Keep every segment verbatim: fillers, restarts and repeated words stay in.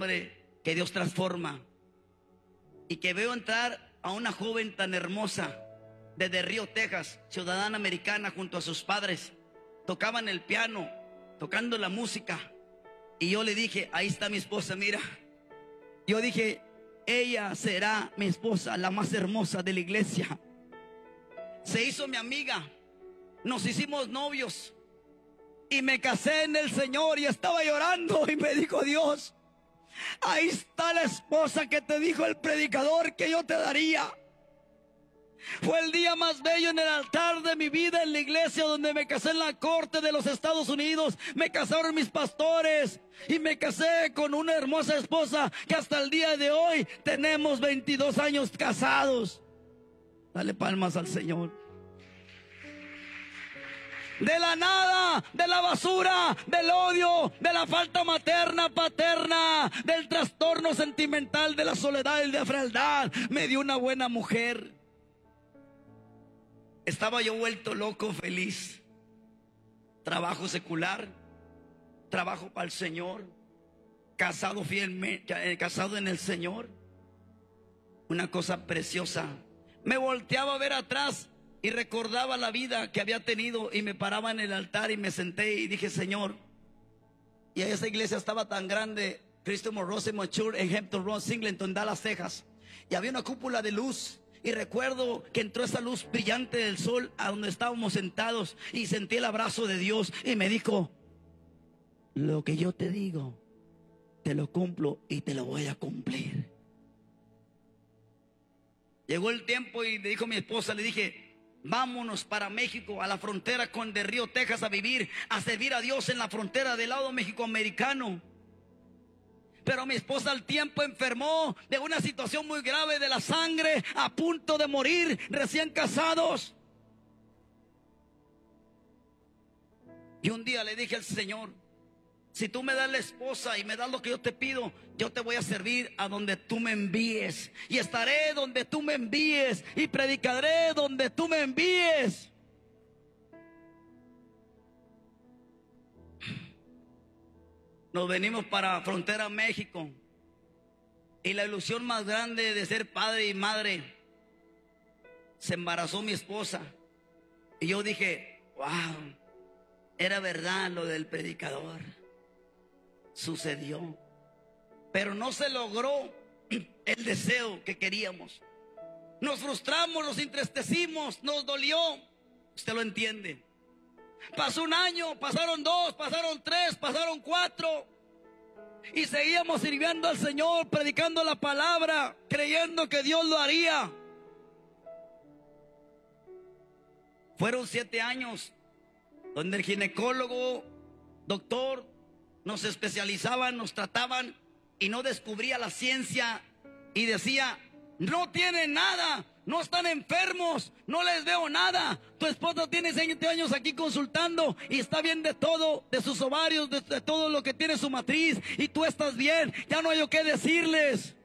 hombre que Dios transforma. Y que veo entrar a una joven tan hermosa desde Río, Texas, ciudadana americana, junto a sus padres. Tocaban el piano, tocando la música. Y yo le dije, ahí está mi esposa, mira. Yo dije, ella será mi esposa, la más hermosa de la iglesia. Se hizo mi amiga. Nos hicimos novios. Y me casé en el Señor y estaba llorando. Y me dijo Dios, ahí está la esposa que te dijo el predicador que yo te daría. Fue el día más bello en el altar de mi vida en la iglesia, donde me casé en la corte de los Estados Unidos. Me casaron mis pastores y me casé con una hermosa esposa que hasta el día de hoy tenemos veintidós años casados. Dale palmas al Señor. De la nada, de la basura, del odio, de la falta materna, paterna, del trastorno sentimental, de la soledad y de la frialdad, me dio una buena mujer. Estaba yo vuelto loco, feliz. Trabajo secular, trabajo para el Señor, casado fielmente, casado en el Señor. Una cosa preciosa. Me volteaba a ver atrás y recordaba la vida que había tenido, y me paraba en el altar y me senté y dije, Señor. Y esa iglesia estaba tan grande, Cristo Morose Mature, en Hampton Road, Singleton, Dallas, Texas. Y había una cúpula de luz. Y recuerdo que entró esa luz brillante del sol a donde estábamos sentados, y sentí el abrazo de Dios y me dijo, lo que yo te digo, te lo cumplo y te lo voy a cumplir. Llegó el tiempo y le dijo a mi esposa, le dije, vámonos para México, a la frontera con de Río, Texas, a vivir, a servir a Dios en la frontera del lado mexicoamericano. Pero mi esposa al tiempo enfermó de una situación muy grave de la sangre, a punto de morir, recién casados. Y un día le dije al Señor, si tú me das la esposa y me das lo que yo te pido, yo te voy a servir a donde tú me envíes. Y estaré donde tú me envíes y predicaré donde tú me envíes. Nos venimos para frontera México. Y la ilusión más grande de ser padre y madre, se embarazó mi esposa. Y yo dije, wow, era verdad lo del predicador. Sucedió. Pero no se logró el deseo que queríamos. Nos frustramos, nos entristecimos, nos dolió. Usted lo entiende. Pasó un año, pasaron dos, pasaron tres, pasaron cuatro. Y seguíamos sirviendo al Señor, predicando la palabra, creyendo que Dios lo haría. Fueron siete años donde el ginecólogo, doctor, nos especializaban, nos trataban y no descubría la ciencia. Y decía, no tienen nada, no están enfermos, no les veo nada. Tu esposa tiene veinte años aquí consultando y está bien de todo, de sus ovarios, de, de todo lo que tiene su matriz, y tú estás bien, ya no hay yo qué decirles.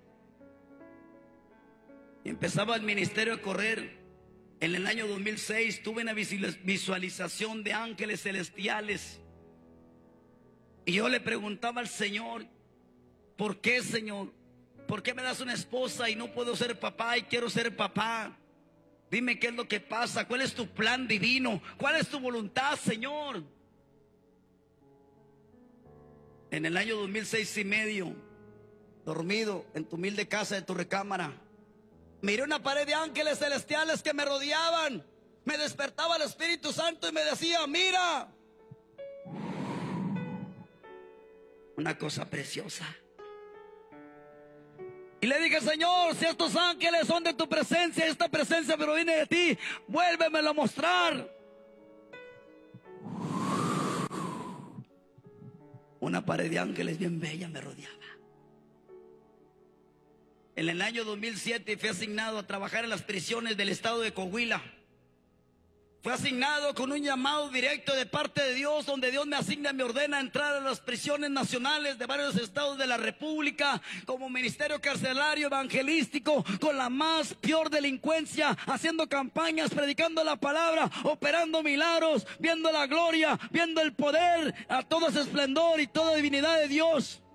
Y empezaba el ministerio a correr. En el año dos mil seis tuve una visualización de ángeles celestiales. Y yo le preguntaba al Señor, ¿por qué, Señor? ¿Por qué me das una esposa y no puedo ser papá y quiero ser papá? Dime qué es lo que pasa, cuál es tu plan divino, cuál es tu voluntad, Señor. En el año dos mil seis y medio, dormido en tu humilde casa de tu recámara, miré una pared de ángeles celestiales que me rodeaban. Me despertaba el Espíritu Santo y me decía, mira. Una cosa preciosa. Y le dije, Señor, si estos ángeles son de tu presencia, esta presencia proviene de ti, vuélvemelo a mostrar. Una pared de ángeles bien bella me rodeaba. En el año dos mil siete fui asignado a trabajar en las prisiones del estado de Coahuila. Fue asignado con un llamado directo de parte de Dios, donde Dios me asigna, me ordena entrar a las prisiones nacionales de varios estados de la República, como ministerio carcelario evangelístico, con la más peor delincuencia, haciendo campañas, predicando la palabra, operando milagros, viendo la gloria, viendo el poder, a todo ese esplendor y toda divinidad de Dios.